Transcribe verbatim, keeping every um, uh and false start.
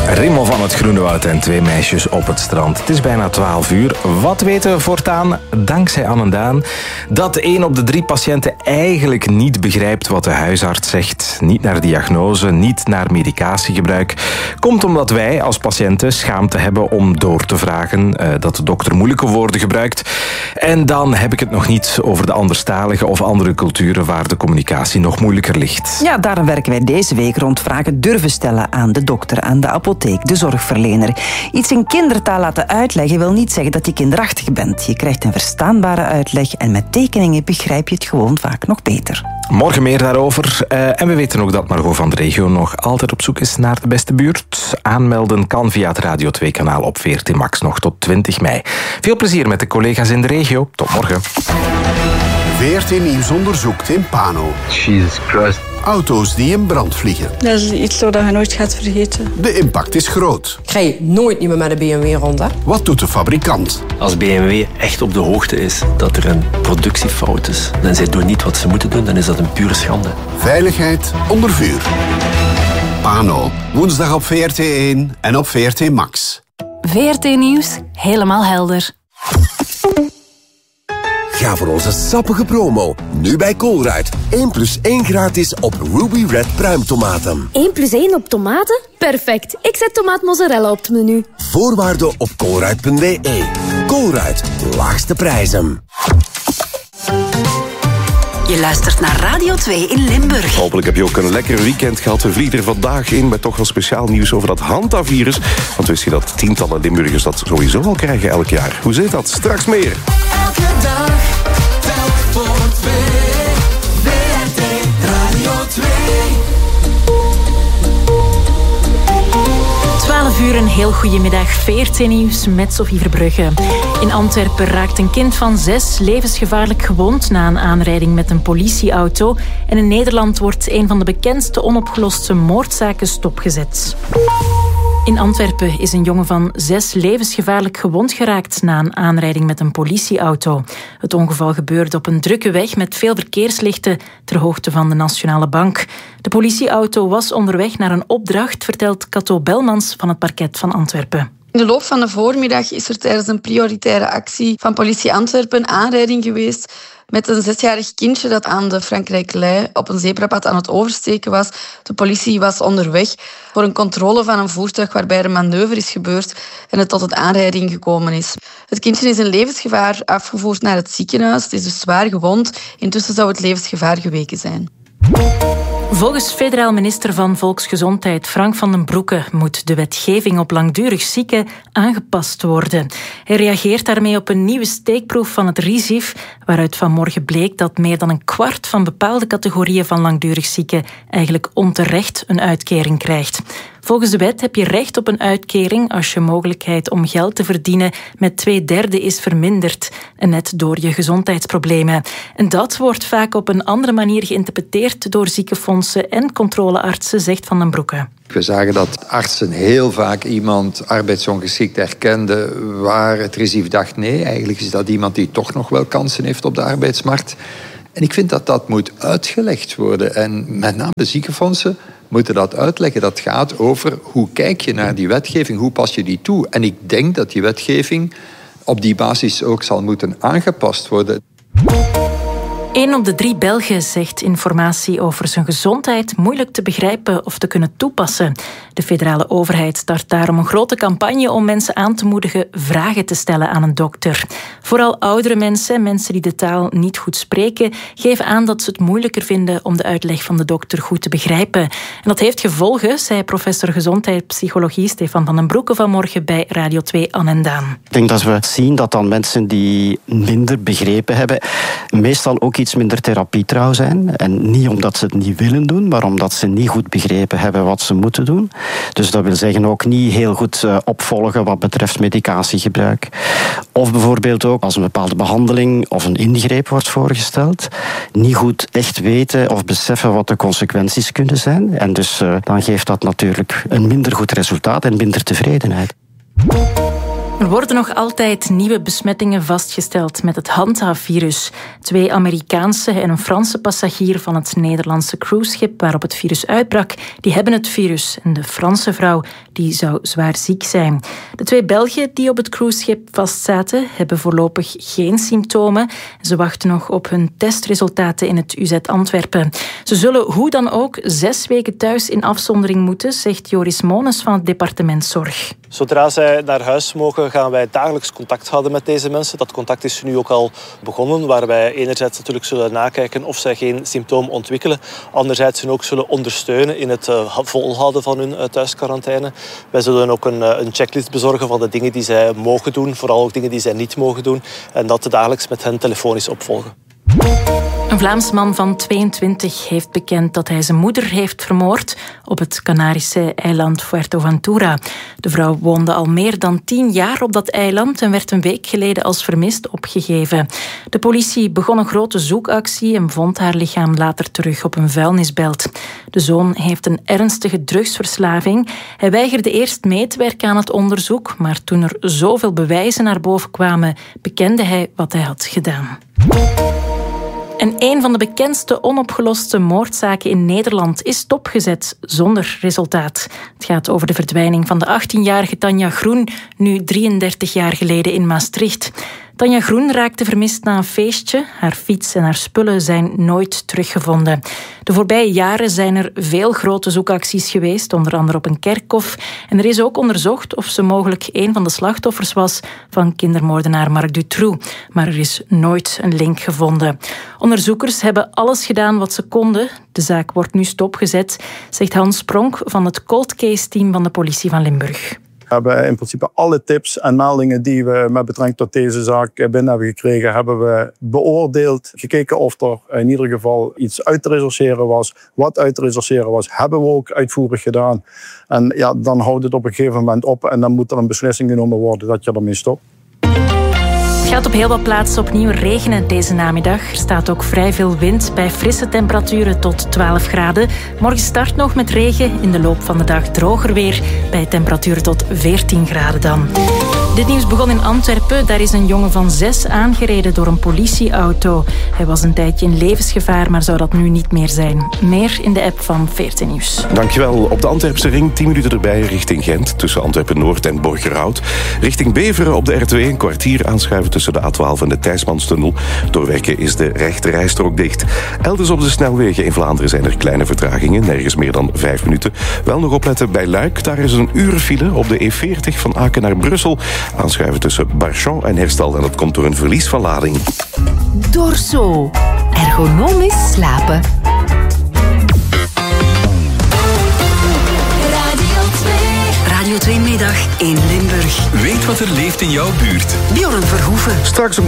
Rimmel van het Groenewoud en twee meisjes op het strand. Het is bijna twaalf uur. Wat weten we voortaan, dankzij Anne Daan? Dat één op de drie patiënten eigenlijk niet begrijpt wat de huisarts zegt. Niet naar diagnose, niet naar medicatiegebruik. Komt omdat wij als patiënten schaamte hebben om door te vragen. Uh, dat de dokter moeilijke woorden gebruikt. En dan heb ik het nog niet over de anderstalige of andere culturen waar de communicatie nog moeilijker ligt. Ja, daarom werken wij deze week rond vragen durven stellen aan de dokter, aan de apotheek, de zorgverlener. Iets in kindertaal laten uitleggen wil niet zeggen dat je kinderachtig bent. Je krijgt een verstaanbare uitleg en met tekeningen begrijp je het gewoon vaak nog beter. Morgen meer daarover. Uh, en we weten ook dat Margot van de Regio nog altijd op zoek is naar de beste buurt. Aanmelden kan via het Radio twee kanaal op V R T Max nog tot twintig mei. Veel plezier met de collega's in de regio. Tot morgen. V R T Nieuws onderzoekt in Pano. Jesus Christ. Auto's die in brand vliegen. Dat is iets dat je nooit gaat vergeten. De impact is groot. Ik rij nooit niet meer met een B M W rond, hè? Wat doet de fabrikant? Als B M W echt op de hoogte is dat er een productiefout is en zij doen niet wat ze moeten doen, dan is dat een pure schande. Veiligheid onder vuur. Pano, woensdag op V R T één en op V R T Max. V R T Nieuws, helemaal helder. Ga voor onze sappige promo. Nu bij Colruyt. één plus één gratis op Ruby Red pruimtomaten. één plus één op tomaten? Perfect. Ik zet tomaat mozzarella op het menu. Voorwaarden op colruyt punt b e. Colruyt. Laagste prijzen. Je luistert naar Radio twee in Limburg. Hopelijk heb je ook een lekker weekend gehad. We vliegen er vandaag in met toch wel speciaal nieuws over dat Hanta-virus. Want wist je dat tientallen Limburgers dat sowieso al krijgen elk jaar? Hoe zit dat? Straks meer. Elke dag, telk voor twee. V R T Radio twee. twaalf uur, een heel goede middag. V R T Nieuws met Sophie Verbrugge. In Antwerpen raakt een kind van zes levensgevaarlijk gewond na een aanrijding met een politieauto. En in Nederland wordt een van de bekendste onopgeloste moordzaken stopgezet. In Antwerpen is een jongen van zes levensgevaarlijk gewond geraakt na een aanrijding met een politieauto. Het ongeval gebeurde op een drukke weg met veel verkeerslichten ter hoogte van de Nationale Bank. De politieauto was onderweg naar een opdracht, vertelt Cato Belmans van het parket van Antwerpen. In de loop van de voormiddag is er tijdens een prioritaire actie van politie Antwerpen een aanrijding geweest met een zesjarig kindje dat aan de Frankrijklei op een zebrapad aan het oversteken was. De politie was onderweg voor een controle van een voertuig waarbij er een manoeuvre is gebeurd en het tot een aanrijding gekomen is. Het kindje is in levensgevaar afgevoerd naar het ziekenhuis. Het is dus zwaar gewond. Intussen zou het levensgevaar geweken zijn. Volgens federaal minister van Volksgezondheid Frank van den Broeke moet de wetgeving op langdurig zieken aangepast worden. Hij reageert daarmee op een nieuwe steekproef van het RIZIF, waaruit vanmorgen bleek dat meer dan een kwart van bepaalde categorieën van langdurig zieken eigenlijk onterecht een uitkering krijgt. Volgens de wet heb je recht op een uitkering als je mogelijkheid om geld te verdienen met twee derde is verminderd, net door je gezondheidsproblemen. En dat wordt vaak op een andere manier geïnterpreteerd door ziekenfondsen en controleartsen, zegt Van den Broeke. We zagen dat artsen heel vaak iemand arbeidsongeschikt erkenden waar het RIZIF dacht nee, eigenlijk is dat iemand die toch nog wel kansen heeft op de arbeidsmarkt. En ik vind dat dat moet uitgelegd worden. En met name de ziekenfondsen moeten dat uitleggen. Dat gaat over hoe kijk je naar die wetgeving, hoe pas je die toe. En ik denk dat die wetgeving op die basis ook zal moeten aangepast worden. Een op de drie Belgen zegt informatie over zijn gezondheid moeilijk te begrijpen of te kunnen toepassen. De federale overheid start daarom een grote campagne om mensen aan te moedigen vragen te stellen aan een dokter. Vooral oudere mensen, mensen die de taal niet goed spreken, geven aan dat ze het moeilijker vinden om de uitleg van de dokter goed te begrijpen. En dat heeft gevolgen, zei professor gezondheidspsychologie Stefan van den Broeke vanmorgen bij Radio twee Anne en Daan. Ik denk dat we zien dat dan mensen die minder begrepen hebben, meestal ook iets minder therapietrouw zijn. En niet omdat ze het niet willen doen, maar omdat ze niet goed begrepen hebben wat ze moeten doen. Dus dat wil zeggen ook niet heel goed opvolgen wat betreft medicatiegebruik. Of bijvoorbeeld ook als een bepaalde behandeling of een ingreep wordt voorgesteld, niet goed echt weten of beseffen wat de consequenties kunnen zijn. En dus uh, dan geeft dat natuurlijk een minder goed resultaat en minder tevredenheid. Er worden nog altijd nieuwe besmettingen vastgesteld met het Hanta-virus. Twee Amerikaanse en een Franse passagier van het Nederlandse cruiseschip waarop het virus uitbrak, die hebben het virus. En de Franse vrouw die zou zwaar ziek zijn. De twee Belgen die op het cruiseschip vastzaten, hebben voorlopig geen symptomen. Ze wachten nog op hun testresultaten in het U Z Antwerpen. Ze zullen hoe dan ook zes weken thuis in afzondering moeten, zegt Joris Mones van het departement Zorg. Zodra zij naar huis mogen, gaan wij dagelijks contact houden met deze mensen. Dat contact is nu ook al begonnen, waar wij enerzijds natuurlijk zullen nakijken of zij geen symptoom ontwikkelen. Anderzijds hen ook zullen ondersteunen in het volhouden van hun thuisquarantaine. Wij zullen ook een, een checklist bezorgen van de dingen die zij mogen doen, vooral ook dingen die zij niet mogen doen. En dat dagelijks met hen telefonisch opvolgen. Een Vlaams man van tweeëntwintig heeft bekend dat hij zijn moeder heeft vermoord op het Canarische eiland Fuerteventura. De vrouw woonde al meer dan tien jaar op dat eiland en werd een week geleden als vermist opgegeven. De politie begon een grote zoekactie en vond haar lichaam later terug op een vuilnisbelt. De zoon heeft een ernstige drugsverslaving. Hij weigerde eerst mee te werken aan het onderzoek, maar toen er zoveel bewijzen naar boven kwamen, bekende hij wat hij had gedaan. En een van de bekendste onopgeloste moordzaken in Nederland is stopgezet zonder resultaat. Het gaat over de verdwijning van de achttienjarige Tanja Groen, nu drieëndertig jaar geleden in Maastricht. Tanja Groen raakte vermist na een feestje. Haar fiets en haar spullen zijn nooit teruggevonden. De voorbije jaren zijn er veel grote zoekacties geweest, onder andere op een kerkhof. En er is ook onderzocht of ze mogelijk een van de slachtoffers was van kindermoordenaar Marc Dutroux. Maar er is nooit een link gevonden. Onderzoekers hebben alles gedaan wat ze konden. De zaak wordt nu stopgezet, zegt Hans Pronk van het cold case team van de politie van Limburg. We hebben in principe alle tips en meldingen die we met betrekking tot deze zaak binnen hebben gekregen, hebben we beoordeeld. Gekeken of er in ieder geval iets uit te rechercheren was. Wat uit te rechercheren was, hebben we ook uitvoerig gedaan. En ja, dan houdt het op een gegeven moment op en dan moet er een beslissing genomen worden dat je ermee stopt. Het gaat op heel wat plaatsen opnieuw regenen deze namiddag. Er staat ook vrij veel wind bij frisse temperaturen tot twaalf graden. Morgen start nog met regen, in de loop van de dag droger weer bij temperaturen tot veertien graden dan. Dit nieuws begon in Antwerpen. Daar is een jongen van zes aangereden door een politieauto. Hij was een tijdje in levensgevaar, maar zou dat nu niet meer zijn. Meer in de app van veertien Nieuws. Dankjewel. Op de Antwerpse ring, tien minuten erbij richting Gent, tussen Antwerpen-Noord en Borgerhout. Richting Beveren op de R twee, een kwartier aanschuiven tussen de A twaalf en de Thijsmanstunnel. Door werken is de rechte rijstrook dicht. Elders op de snelwegen in Vlaanderen zijn er kleine vertragingen, nergens meer dan vijf minuten. Wel nog opletten bij Luik, daar is een uur file op de E veertig van Aken naar Brussel. Aanschuiven tussen Barchamp en Herstal en dat komt door een verlies van lading. Dorso. Ergonomisch slapen. Radio twee Middag in Limburg. Weet wat er leeft in jouw buurt. Bjorn Verhoeven. Straks